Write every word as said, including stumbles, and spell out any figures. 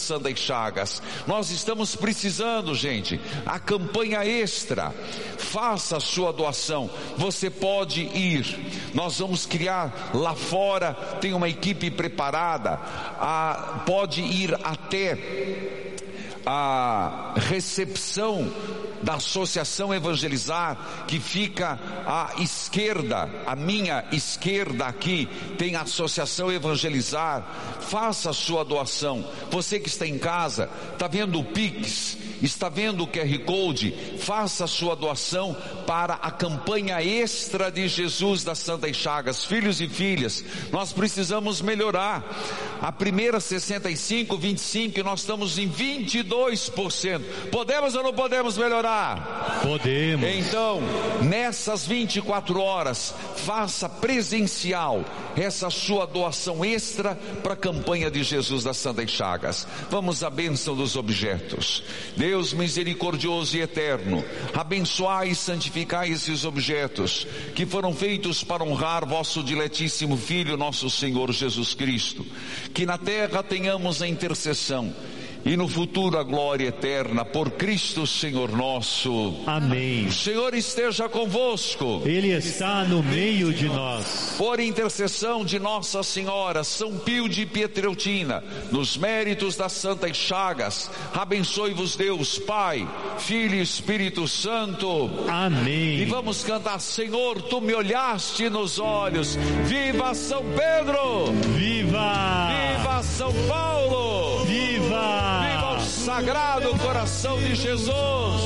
Santas Chagas. Nós estamos precisando, gente, a campanha extra. Faça a sua doação. Você pode ir. Nós vamos criar lá fora, tem uma equipe preparada, a, pode ir até a recepção da Associação Evangelizar, que fica à esquerda, a minha esquerda aqui, tem a Associação Evangelizar. Faça a sua doação. Você que está em casa, está vendo o Pix, está vendo o Q R Code, faça a sua doação para a campanha extra de Jesus das Santas Chagas. Filhos e filhas, nós precisamos melhorar. A primeira sessenta e cinco, vinte e cinco, e nós estamos em vinte e dois por cento. Podemos ou não podemos melhorar? Podemos. Então, nessas vinte e quatro horas, faça presencial essa sua doação extra para a campanha de Jesus das Santas Chagas. Vamos à bênção dos objetos. Deus misericordioso e eterno, abençoai e santificai esses objetos que foram feitos para honrar vosso diletíssimo Filho, nosso Senhor Jesus Cristo. Que na terra tenhamos a intercessão e no futuro a glória eterna, por Cristo Senhor nosso. Amém. O Senhor esteja convosco. Ele está no meio de nós. Por intercessão de Nossa Senhora, São Pio de Pietrelcina, nos méritos das Santas Chagas, abençoe-vos Deus, Pai, Filho e Espírito Santo. Amém. E vamos cantar: Senhor, tu me olhaste nos olhos. Viva São Pedro! Viva! Viva São Paulo! Viva! Viva o Sagrado Coração de Jesus!